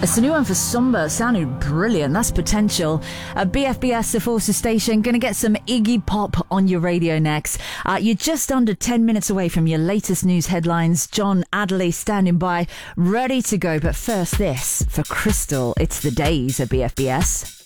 It's a new one for Somber, sounding brilliant. That's potential. BFBS, the Forces Station, going to get some Iggy Pop on your radio next. You're just under 10 minutes away from your latest news headlines. John Adderley standing by, ready to go. But first this, for Crystal, it's The Days at BFBS.